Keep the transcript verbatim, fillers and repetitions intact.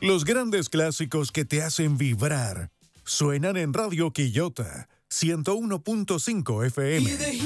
Los grandes clásicos que te hacen vibrar suenan en Radio Quillota ciento uno punto cinco F M.